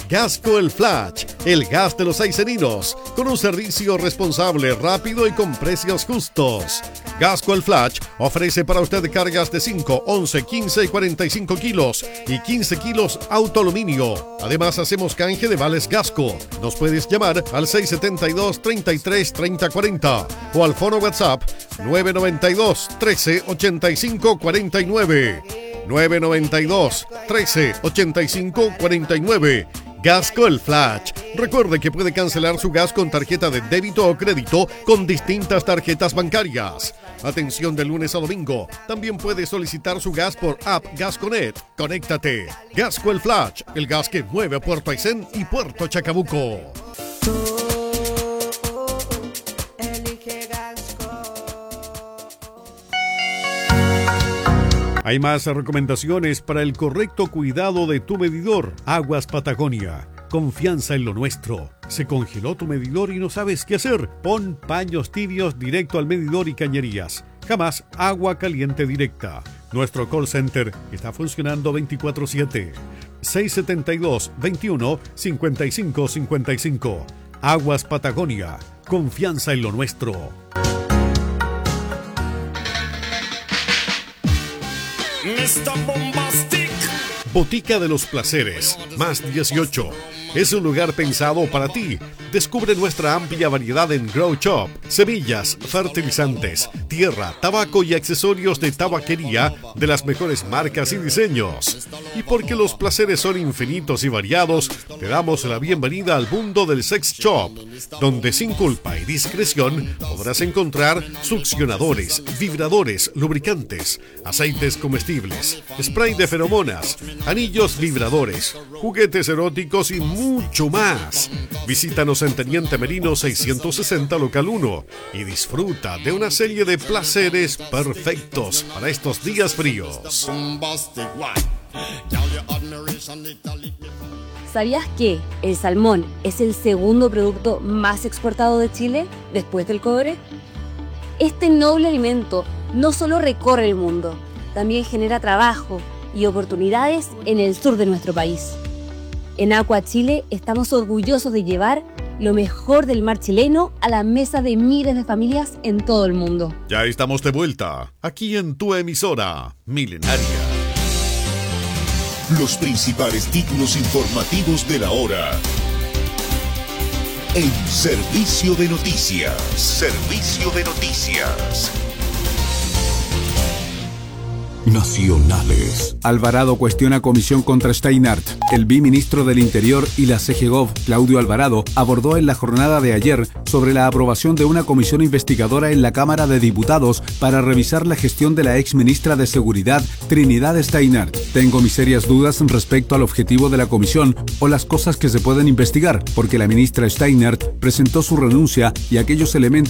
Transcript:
Gasco El Flash, el gas de los aiceninos, con un servicio responsable, rápido y con precios justos. Gasco El Flash ofrece para usted cargas de 5, 11, 15 y 45 kilos y 15 kilos autoaluminio. Además, hacemos canje de vales Gasco. Nos puedes llamar al 672 33 30 40 o al fono WhatsApp 992 13 85 49. 992 13 85 49. Gasco El Flash. Recuerde que puede cancelar su gas con tarjeta de débito o crédito con distintas tarjetas bancarias. Atención de lunes a domingo. También puede solicitar su gas por app Gasconet. Conéctate. Gasco El Flash, el gas que mueve a Puerto Aysén y Puerto Chacabuco. Hay más recomendaciones para el correcto cuidado de tu medidor. Aguas Patagonia. Confianza en lo nuestro. ¿Se congeló tu medidor y no sabes qué hacer? Pon paños tibios directo al medidor y cañerías. Jamás agua caliente directa. Nuestro call center está funcionando 24/7. 672 21 55 55. Aguas Patagonia. Confianza en lo nuestro. Mr. Bombastic. Botica de los Placeres, más 18. Es un lugar pensado para ti. Descubre nuestra amplia variedad en Grow Shop, semillas, fertilizantes, tierra, tabaco y accesorios de tabaquería de las mejores marcas y diseños. Y porque los placeres son infinitos y variados, te damos la bienvenida al mundo del sex shop, donde sin culpa y discreción podrás encontrar succionadores, vibradores, lubricantes, aceites comestibles, spray de feromonas, anillos vibradores, juguetes eróticos y mucho más. Visítanos en Teniente Merino 660 local 1 y disfruta de una serie de placeres perfectos para estos días fríos. ¿Sabías que el salmón es el segundo producto más exportado de Chile después del cobre? Este noble alimento no solo recorre el mundo, también genera trabajo y oportunidades en el sur de nuestro país. En Aqua Chile estamos orgullosos de llevar lo mejor del mar chileno a la mesa de miles de familias en todo el mundo. Ya estamos de vuelta, aquí en tu emisora Milenaria. Los principales títulos informativos de la hora. En Servicio de Noticias. Servicio de Noticias. Nacionales. Alvarado cuestiona comisión contra Steinhardt. El biministro del Interior y la CGGOV, Claudio Alvarado, abordó en la jornada de ayer sobre la aprobación de una comisión investigadora en la Cámara de Diputados para revisar la gestión de la exministra de Seguridad, Trinidad Steinhardt. Tengo mis serias dudas respecto al objetivo de la comisión o las cosas que se pueden investigar, porque la ministra Steinhardt presentó su renuncia y aquellos elementos